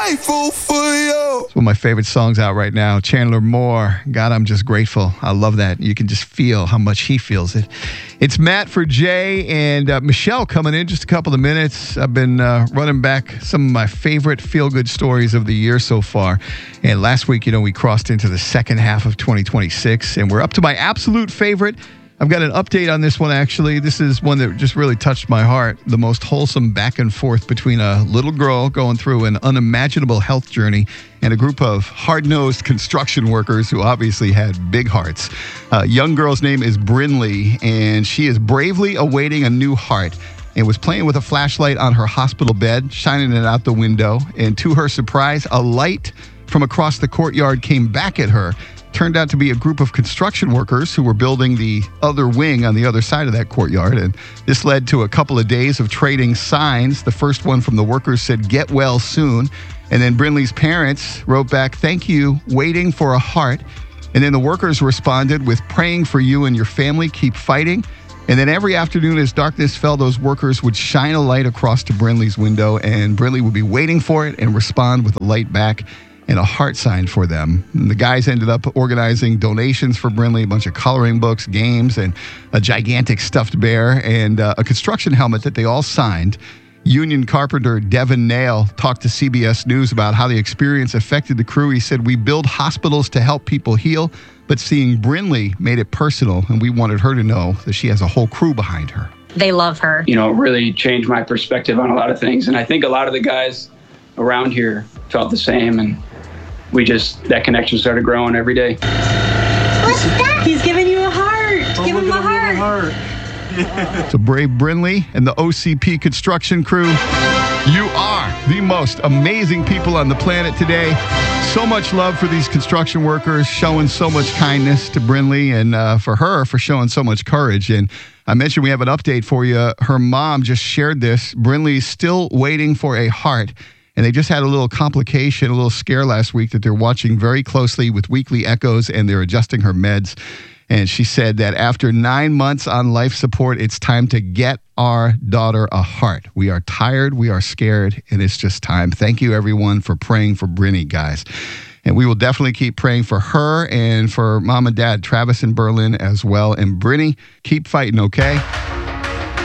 grateful for you. It's one of my favorite songs out right now. Chandler Moore. God, I'm just grateful. I love that. You can just feel how much he feels it. It's Matt for Jay and Michelle coming in just a couple of minutes. I've been running back some of my favorite feel-good stories of the year so far. And last week, we crossed into the second half of 2026, and we're up to my absolute favorite. I've got an update on this one, actually. This is one that just really touched my heart. The most wholesome back and forth between a little girl going through an unimaginable health journey and a group of hard-nosed construction workers who obviously had big hearts. Young girl's name is Brinley, and she is bravely awaiting a new heart and was playing with a flashlight on her hospital bed, shining it out the window. And to her surprise, a light from across the courtyard came back at her. Turned out to be a group of construction workers who were building the other wing on the other side of that courtyard. And this led to a couple of days of trading signs. The first one from the workers said, "Get well soon." And then Brinley's parents wrote back, "Thank you, waiting for a heart." And then the workers responded with, "Praying for you and your family, keep fighting." And then every afternoon as darkness fell, those workers would shine a light across to Brinley's window, and Brinley would be waiting for it and respond with a light back and a heart sign for them. And the guys ended up organizing donations for Brinley, a bunch of coloring books, games, and a gigantic stuffed bear, and a construction helmet that they all signed. Union carpenter Devin Nail talked to CBS News about how the experience affected the crew. He said, "We build hospitals to help people heal, but seeing Brinley made it personal, and we wanted her to know that she has a whole crew behind her." They love her. It really changed my perspective on a lot of things. And I think a lot of the guys around here felt the same. And that connection started growing every day. What's that? He's giving you a heart. Give him a heart. So brave Brinley and the OCP construction crew, you are the most amazing people on the planet today. So much love for these construction workers, showing so much kindness to Brinley, and for her for showing so much courage. And I mentioned we have an update for you. Her mom just shared this. Brinley's still waiting for a heart. And they just had a little complication, a little scare last week that they're watching very closely with weekly echoes, and they're adjusting her meds. And she said that after 9 months on life support, it's time to get our daughter a heart. We are tired, we are scared, and it's just time. Thank you, everyone, for praying for Brinny, guys. And we will definitely keep praying for her and for Mom and Dad, Travis and Berlin as well. And Brinny, keep fighting, okay?